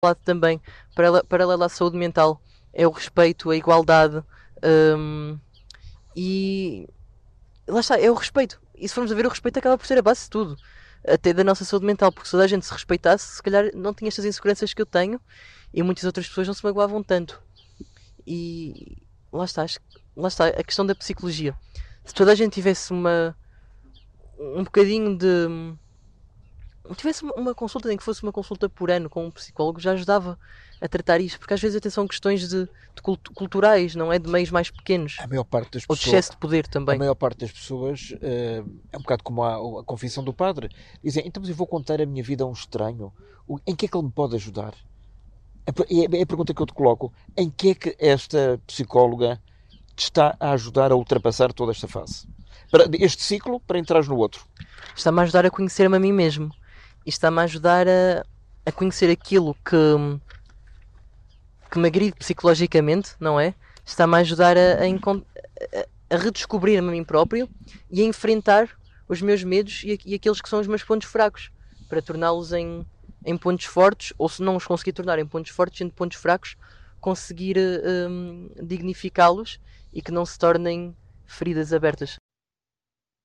lado também, paralela à saúde mental, é o respeito, a igualdade, hum, e lá está, é o respeito. E se formos a ver, o respeito acaba por ser a base de tudo, até da nossa saúde mental, porque se toda a gente se respeitasse, se calhar não tinha estas inseguranças que eu tenho e muitas outras pessoas não se magoavam tanto. E lá está, lá está a questão da psicologia. Se toda a gente tivesse um bocadinho de. Tivesse uma consulta, nem que fosse uma consulta por ano com um psicólogo, já ajudava a tratar isto, porque às vezes até são questões de culturais, não é? De meios mais pequenos, A maior parte das ou de pessoas, excesso de poder a também. maior parte das pessoas é um bocado como a confissão do padre. Dizem, então mas eu vou contar a minha vida a um estranho. Em que é que ele me pode ajudar? É a pergunta que eu te coloco. Em que é que esta psicóloga te está a ajudar a ultrapassar toda esta fase? Para este ciclo, para entrares no outro. Está-me a ajudar a conhecer-me a mim mesmo. E está-me a ajudar a conhecer aquilo que me agride psicologicamente, não é? Está-me a ajudar a redescobrir-me a mim próprio e a enfrentar os meus medos e aqueles que são os meus pontos fracos, para torná-los em pontos fortes, ou se não os conseguir tornar em pontos fortes, sendo pontos fracos, conseguir dignificá-los e que não se tornem feridas abertas.